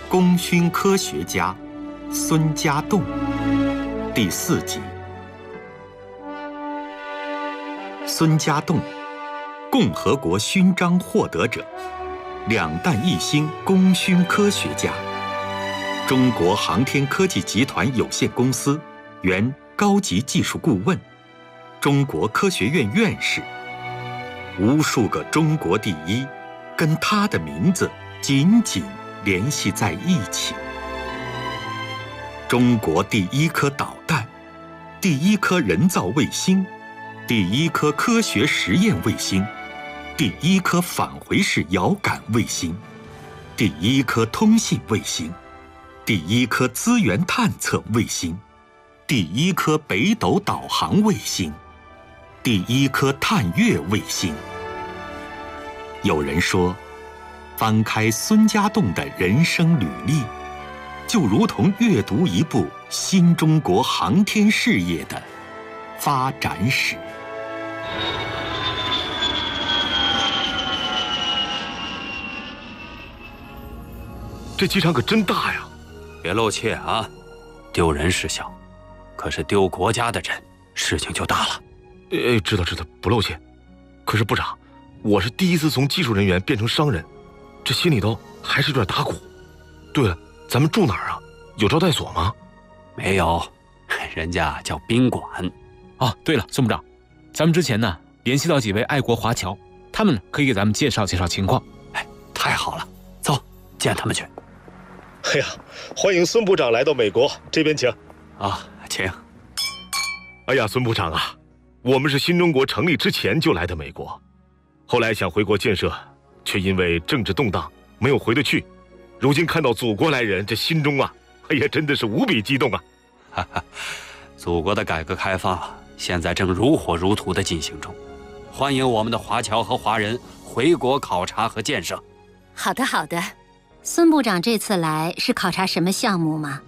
功勋科学家孙家栋第4集。孙家栋，共和国勋章获得者，两弹一星功勋科学家，中国航天科技集团有限公司原高级技术顾问，中国科学院院士。无数个中国第一跟他的名字紧紧联系在一起。中国第一颗导弹，第一颗人造卫星，第一颗科学实验卫星，第一颗返回式遥感卫星，第一颗通信卫星，第一颗资源探测卫星，第一颗北斗导航卫星，第一颗探月卫星。有人说，翻开孙家栋的人生履历，就如同阅读一部新中国航天事业的发展史。 这机场可真大呀！ 别露怯啊，丢人是小，可是丢国家的人，事情就大了。 知道，不露怯。可是部长，我是第一次从技术人员变成商人，这心里头还是有点打鼓。对了，咱们住哪儿啊？有招待所吗？ 没有，人家叫宾馆。 哦，对了，孙部长，咱们之前呢联系到几位爱国华侨，他们可以给咱们介绍介绍情况。 哎，太好了，走，见他们去。 哎呀，欢迎孙部长来到美国，这边请。 啊，请。 哎呀，孙部长啊，我们是新中国成立之前就来的美国，后来想回国建设，却因为政治动荡没有回得去。如今看到祖国来人，这心中啊，哎呀，真的是无比激动啊！ 哈哈，祖国的改革开放现在正如火如荼地进行中，欢迎我们的华侨和华人回国考察和建设。 好的，好的。孙部长这次来是考察什么项目吗？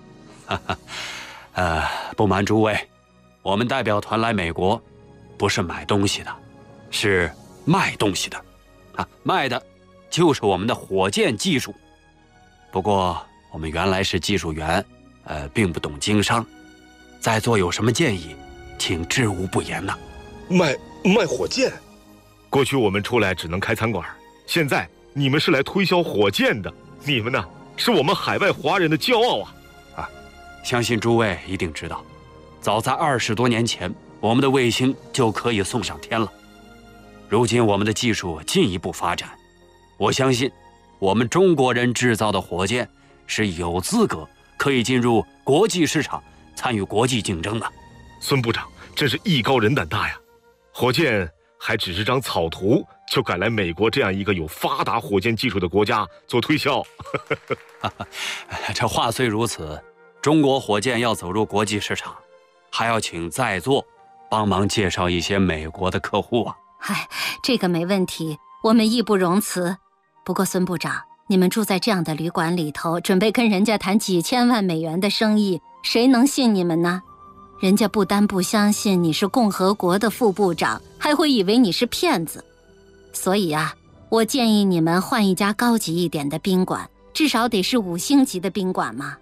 不瞒诸位，我们代表团来美国，不是买东西的，是卖东西的。卖的就是我们的火箭技术。不过我们原来是技术员，并不懂经商。在座有什么建议，请知无不言呐。 卖火箭？过去我们出来只能开餐馆，现在你们是来推销火箭的。你们呢，是我们海外华人的骄傲啊！ 相信诸位一定知道，早在20多年前，我们的卫星就可以送上天了。如今我们的技术进一步发展，我相信我们中国人制造的火箭是有资格可以进入国际市场，参与国际竞争的。 孙部长真是艺高人胆大呀！火箭还只是张草图，就敢来美国这样一个有发达火箭技术的国家做推销。 这话虽如此，中国火箭要走入国际市场，还要请在座帮忙介绍一些美国的客户啊。 这个没问题，我们义不容辞。不过孙部长，你们住在这样的旅馆里头，准备跟人家谈几千万美元的生意，谁能信你们呢？人家不单不相信你是共和国的副部长，还会以为你是骗子。所以啊，我建议你们换一家高级一点的宾馆，至少得是5星级的宾馆嘛。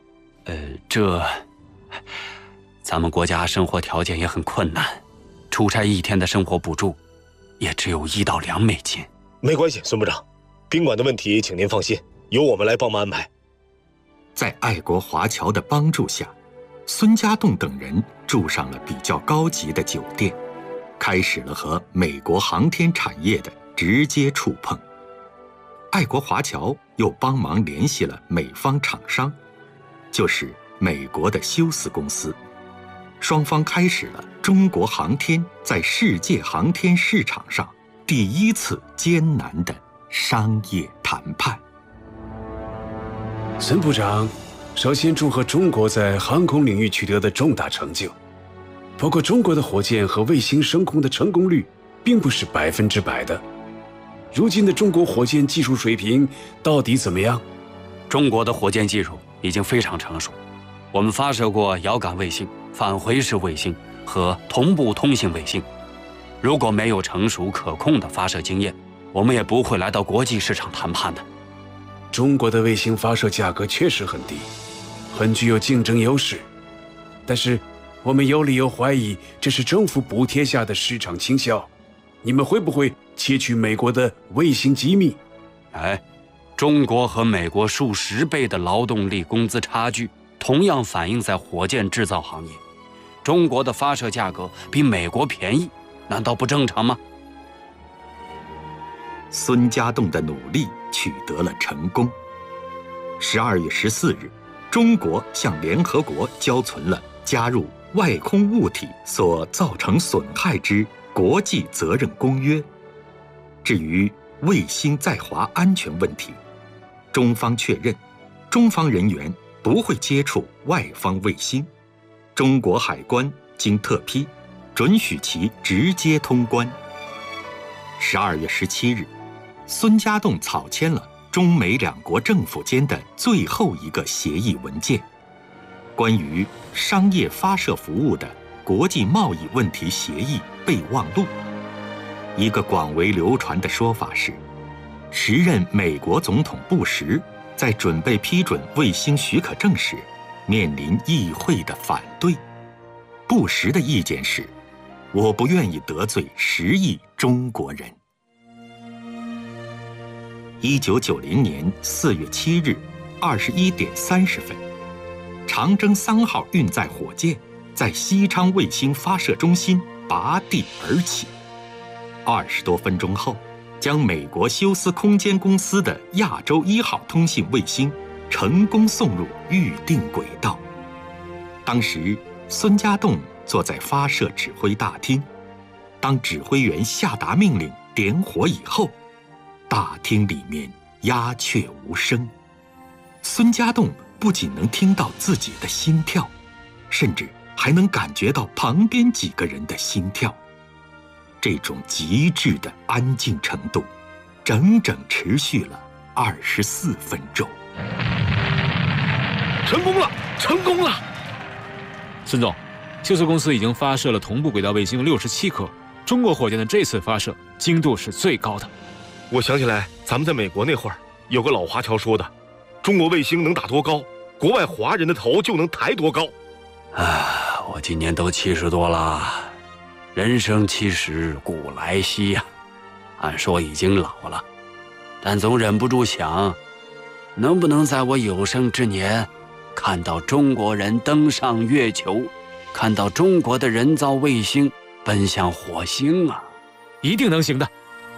咱们国家生活条件也很困难，出差1天的生活补助也只有1到2美金。 没关系，孙部长，宾馆的问题请您放心，由我们来帮忙安排。 在爱国华侨的帮助下，孙家栋等人住上了比较高级的酒店，开始了和美国航天产业的直接触碰。爱国华侨又帮忙联系了美方厂商，就是美国的休斯公司。双方开始了中国航天在世界航天市场上第一次艰难的商业谈判。 孙部长，首先祝贺中国在航空领域取得的重大成就。不过，中国的火箭和卫星升空的成功率并不是100%的。如今的中国火箭技术水平到底怎么样？ 中国的火箭技术已经非常成熟，我们发射过遥感卫星、返回式卫星和同步通信卫星。如果没有成熟可控的发射经验，我们也不会来到国际市场谈判的。 中国的卫星发射价格确实很低，很具有竞争优势。但是，我们有理由怀疑这是政府补贴下的市场倾销。你们会不会窃取美国的卫星机密？ 哎，中国和美国数十倍的劳动力工资差距，同样反映在火箭制造行业。中国的发射价格比美国便宜，难道不正常吗？ 孙家栋的努力取得了成功。12月14日，中国向联合国交存了加入外空物体所造成损害之国际责任公约。至于卫星在华安全问题，中方确认，中方人员不会接触外方卫星，中国海关经特批，准许其直接通关。12月17日，孙家栋草签了中美两国政府间的最后一个协议文件，关于商业发射服务的国际贸易问题协议备忘录。一个广为流传的说法是，时任美国总统布什在准备批准卫星许可证时，面临议会的反对。布什的意见是，我不愿意得罪10亿中国人。1990年4月7日21点30分，长征3号运载火箭在西昌卫星发射中心拔地而起，20多分钟后，将美国休斯空间公司的亚洲1号通信卫星成功送入预定轨道。当时，孙家栋坐在发射指挥大厅，当指挥员下达命令点火以后，大厅里面鸦雀无声。孙家栋不仅能听到自己的心跳，甚至还能感觉到旁边几个人的心跳。这种极致的安静程度，整整持续了24分钟。 成功了，成功了！ 孙总，休斯公司已经发射了同步轨道卫星67颗，中国火箭的这次发射精度是最高的。 我想起来，咱们在美国那会儿，有个老华侨说的，中国卫星能打多高，国外华人的头就能抬多高。 我今年都70多了，人生70古来稀呀，按说已经老了，但总忍不住想，能不能在我有生之年，看到中国人登上月球，看到中国的人造卫星奔向火星啊！ 一定能行的。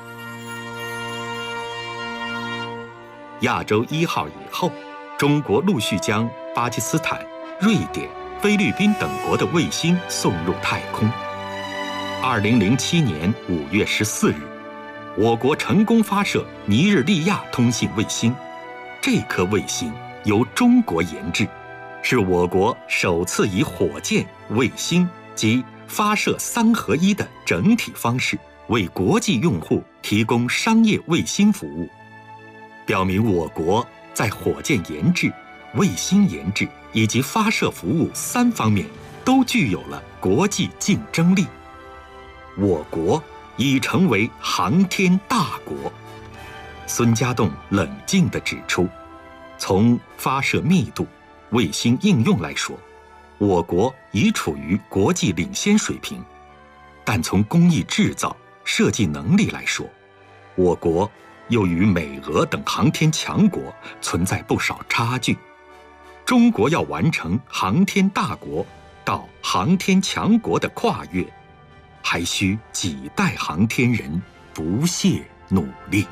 亚洲1号以后，中国陆续将巴基斯坦、瑞典、菲律宾等国的卫星送入太空。2007年5月14日，我国成功发射尼日利亚通信卫星。这颗卫星由中国研制，是我国首次以火箭、卫星及发射3合1的整体方式，为国际用户提供商业卫星服务，表明我国在火箭研制、卫星研制以及发射服务3方面都具有了国际竞争力。我国已成为航天大国。孙家栋冷静地指出，从发射密度、卫星应用来说，我国已处于国际领先水平，但从工艺制造、设计能力来说，我国又与美俄等航天强国存在不少差距。中国要完成航天大国到航天强国的跨越，还需几代航天人不懈努力。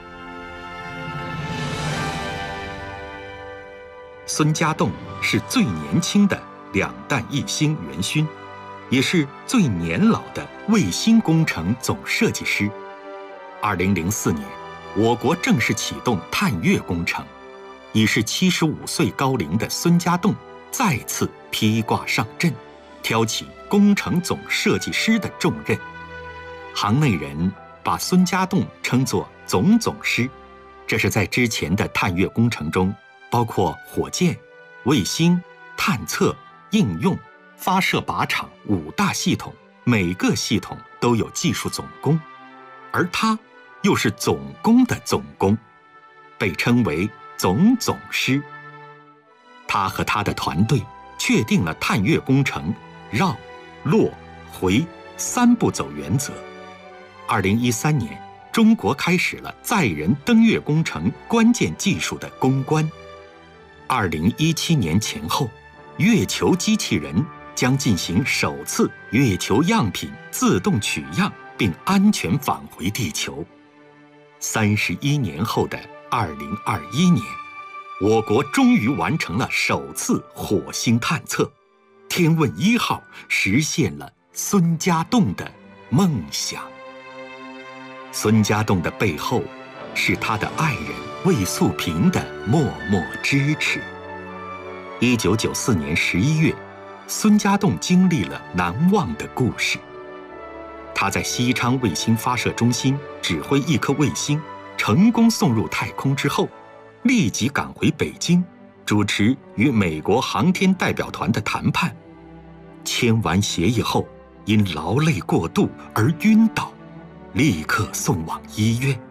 孙家栋是最年轻的2弹1星元勋，也是最年老的卫星工程总设计师。2004年，我国正式启动探月工程，已是75岁高龄的孙家栋再次披挂上阵，挑起工程总设计师的重任。行内人把孙家栋称作总师，这是在之前的探月工程中，包括火箭、卫星、探测、应用、发射靶场5大系统，每个系统都有技术总工，而他又是总工的总工，被称为总总师。他和他的团队确定了探月工程绕、落、回3步走原则。2013年，中国开始了载人登月工程关键技术的攻关。2017年前后，月球机器人将进行首次月球样品自动取样并安全返回地球。31年后的2021年，我国终于完成了首次火星探测，天问1号实现了孙家栋的梦想。孙家栋的背后是他的爱人魏素萍的默默支持。1994年11月，孙家栋经历了难忘的故事。他在西昌卫星发射中心指挥一颗卫星成功送入太空之后，立即赶回北京，主持与美国航天代表团的谈判。签完协议后，因劳累过度而晕倒，立刻送往医院。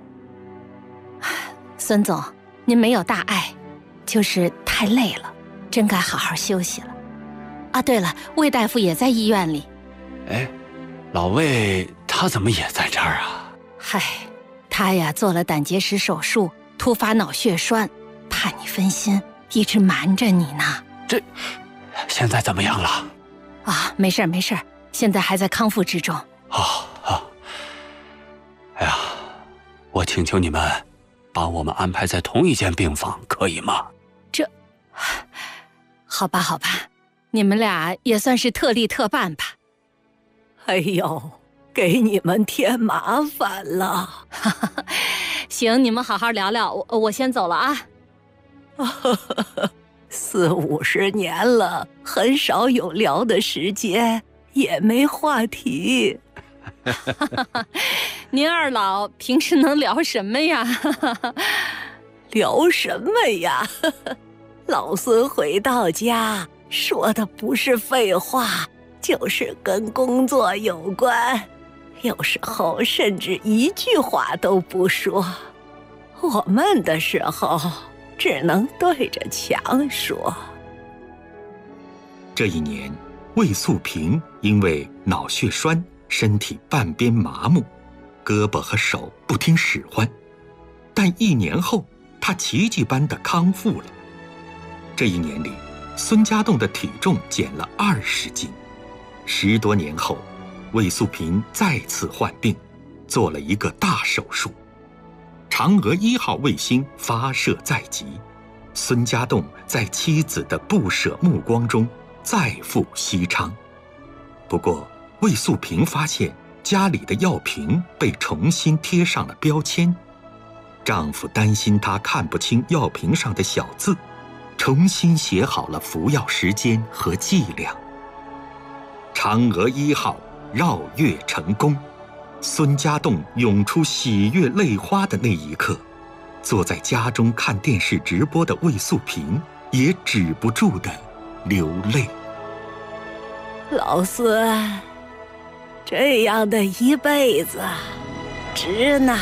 孙总，您没有大碍，就是太累了，真该好好休息了。啊，对了，魏大夫也在医院里。 哎，老魏他怎么也在这儿啊？ 嗨，他呀做了胆结石手术，突发脑血栓，怕你分心，一直瞒着你呢。 这现在怎么样了？ 啊，没事没事，现在还在康复之中。 哎呀，我请求你们把我们安排在同一间病房，可以吗？ 好吧好吧，你们俩也算是特例特办吧。 哎呦，给你们添麻烦了。 行，你们好好聊聊，我先走了啊。 40-50年了，很少有聊的时间，也没话题。 您二老平时能聊什么呀？ 聊什么呀？老孙回到家说的不是废话，就是跟工作有关，有时候甚至一句话都不说。我闷的时候只能对着墙说。 这一年，魏素萍因为脑血栓，身体半边麻木，胳膊和手不听使唤，但1年后，她奇迹般的康复了。这1年里，孙家栋的体重减了20斤。10多年后，魏素萍再次患病，做了一个大手术。嫦娥1号卫星发射在即，孙家栋在妻子的不舍目光中再赴西昌。不过，魏素萍发现家里的药瓶被重新贴上了标签，丈夫担心她看不清药瓶上的小字，重新写好了服药时间和剂量。嫦娥1号绕月成功，孙家栋涌出喜悦泪花的那一刻，坐在家中看电视直播的魏素萍也止不住的流泪。 老孙，这样的一辈子，值呢。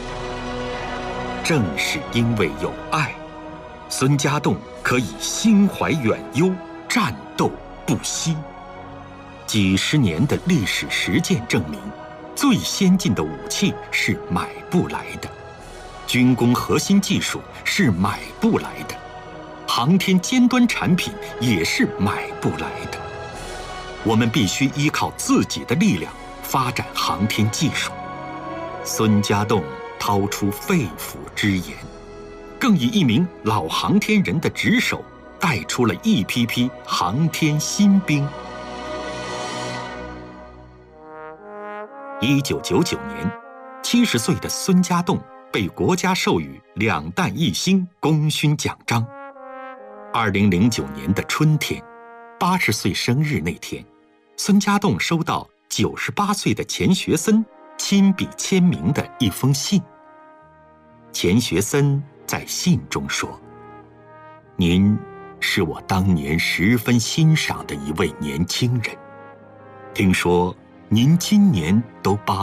正是因为有爱，孙家栋可以心怀远忧，战斗不息。几十年的历史实践证明，最先进的武器是买不来的，军工核心技术是买不来的，航天尖端产品也是买不来的。我们必须依靠自己的力量发展航天技术。孙家栋掏出肺腑之言，更以一名老航天人的职守，带出了一批批航天新兵。1999年，70岁的孙家栋被国家授予2弹1星功勋奖章。2009年的春天，80岁生日那天，孙家栋收到98岁的钱学森亲笔签名的一封信。钱学森在信中说：“您是我当年十分欣赏的一位年轻人，听说您今年都